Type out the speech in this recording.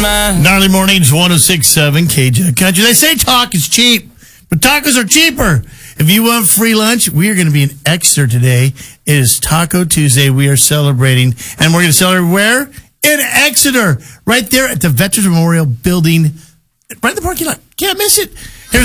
Gnarly Mornings, 106.7 KJ Country. They say talk is cheap, but tacos are cheaper. If you want free lunch, we are going to be in Exeter today. It is Taco Tuesday. We are celebrating, and we're going to celebrate where? In Exeter, right there at the Veterans Memorial Building, right in the parking lot. Can't miss it.